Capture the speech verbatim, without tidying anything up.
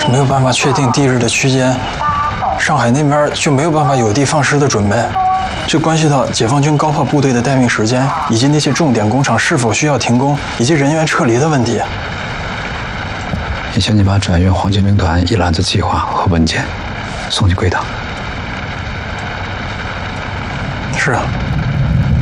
没有办法确定地日的区间，上海那边就没有办法有的放矢的准备，这关系到解放军高炮部队的待命时间，以及那些重点工厂是否需要停工，以及人员撤离的问题。 以前你把转运黄金兵团一篮子计划和文件送去归档。 是啊。